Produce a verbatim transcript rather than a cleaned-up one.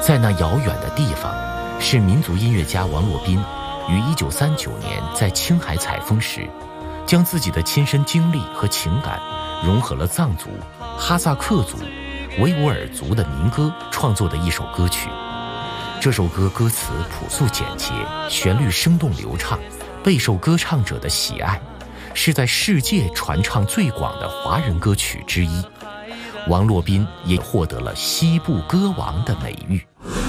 在那遥远的地方，是民族音乐家王洛宾于一九三九年在青海采风时，将自己的亲身经历和情感融合了藏族、哈萨克族、维吾尔族的民歌创作的一首歌曲。这首歌歌词朴素简洁，旋律生动流畅，备受歌唱者的喜爱，是在世界传唱最广的华人歌曲之一。王洛宾也获得了西部歌王的美誉。